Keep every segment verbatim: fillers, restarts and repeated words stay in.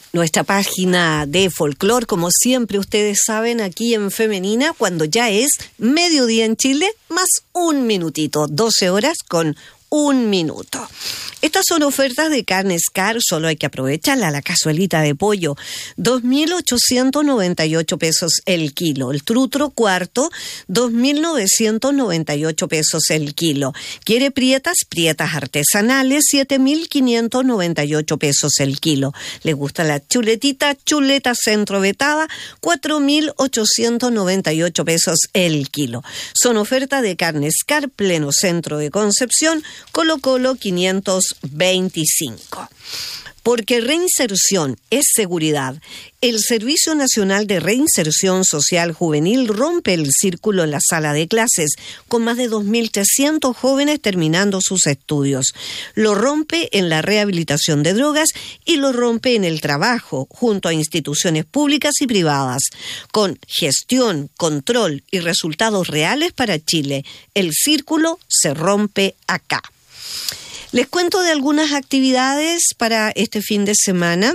nuestra página de folclore, como siempre ustedes saben, aquí en Femenina, cuando ya es mediodía en Chile, más un minutito, doce horas con un minuto. Estas son ofertas de carne Scar, solo hay que aprovecharla. La cazuelita de pollo, dos mil ochocientos noventa y ocho pesos el kilo. El trutro cuarto, dos mil novecientos noventa y ocho pesos el kilo. ¿Quiere prietas? Prietas artesanales, siete mil quinientos noventa y ocho pesos el kilo. ¿Le gusta la chuletita? Chuleta centro vetada, cuatro mil ochocientos noventa y ocho pesos el kilo. Son ofertas de carne Scar, pleno centro de Concepción, Colo Colo quinientos veinticinco. Porque reinserción es seguridad. El Servicio Nacional de Reinserción Social Juvenil rompe el círculo en la sala de clases, con más de dos mil trescientos jóvenes terminando sus estudios. Lo rompe en la rehabilitación de drogas y lo rompe en el trabajo, junto a instituciones públicas y privadas, con gestión, control y resultados reales para Chile. El círculo se rompe acá. Les cuento de algunas actividades para este fin de semana.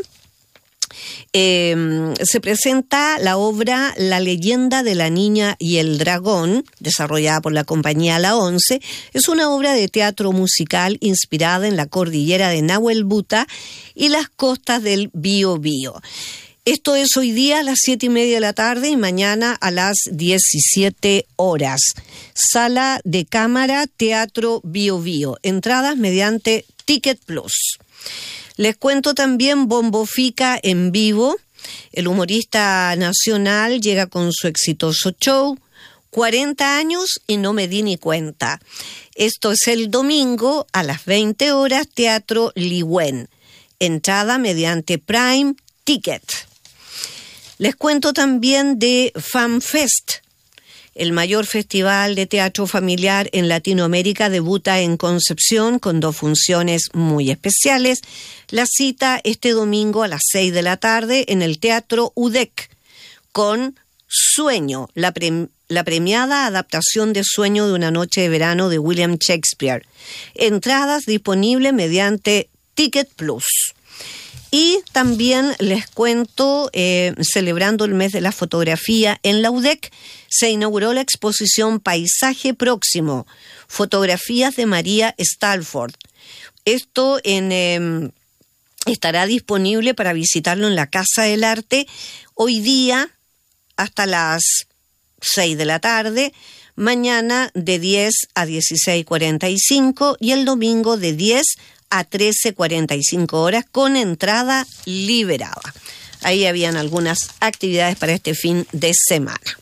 Eh, se presenta la obra La leyenda de la niña y el dragón, desarrollada por la compañía La Once. Es una obra de teatro musical inspirada en la cordillera de Nahuel Buta y las costas del Biobío. Esto es hoy día a las siete y media de la tarde y mañana a las diecisiete horas. Sala de cámara, Teatro Biobío. Entradas mediante Ticket Plus. Les cuento también Bombo Fica en vivo. El humorista nacional llega con su exitoso show, cuarenta años y no me di ni cuenta. Esto es el domingo a las veinte horas, Teatro Ligüen. Entrada mediante Prime Ticket. Les cuento también de FanFest. El mayor festival de teatro familiar en Latinoamérica debuta en Concepción con dos funciones muy especiales. La cita este domingo a las seis de la tarde en el Teatro U D E C con Sueño, la, pre- la premiada adaptación de Sueño de una noche de verano de William Shakespeare. Entradas disponibles mediante Ticket Plus. Y también les cuento, eh, celebrando el mes de la fotografía, en la U D E C se inauguró la exposición Paisaje Próximo, fotografías de María Stalford. Esto en, eh, estará disponible para visitarlo en la Casa del Arte hoy día hasta las seis de la tarde, mañana de diez a dieciséis cuarenta y cinco y el domingo de diez a trece cuarenta y cinco horas con entrada liberada. Ahí habían algunas actividades para este fin de semana.